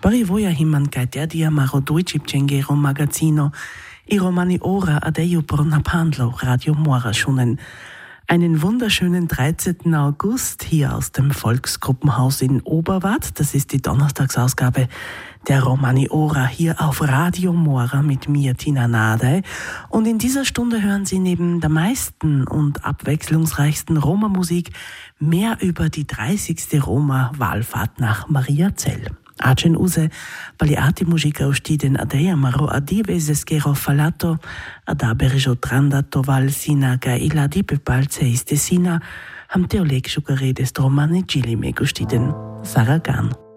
Pari voia himancatea dia marodui cengero magazino, I romani ora adeio Brunapandlo, Radio Mora schonen. Einen wunderschönen 13. August hier aus dem Volksgruppenhaus in Oberwart. Das ist die Donnerstagsausgabe der Romani Ora hier auf Radio Mora mit mir, Tina Nadey. Und in dieser Stunde hören Sie neben der meisten und abwechslungsreichsten Roma-Musik mehr über die 30. Roma-Wallfahrt nach Mariazell. Acen use paliati musica ustiden adeia maro adiveses gero falato adaberijo trandato val sina ga iladi pepalce istesina ham teolek shukaredes romani gili me gustiden Saragan.